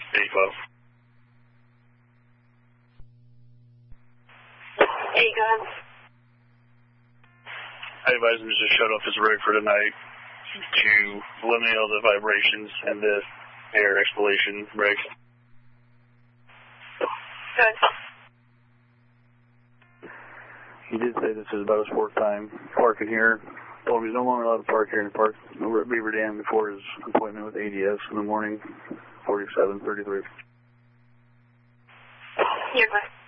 85. Hey, go ahead. I advise him to just shut off his rig for tonight to eliminate all the vibrations and the air exhalation rig. Good. He did say this is about his fourth time parking here. Told him he's no longer allowed to park here, and he parked over at Beaver Dam before his appointment with ADS in the morning, 4733. You're good.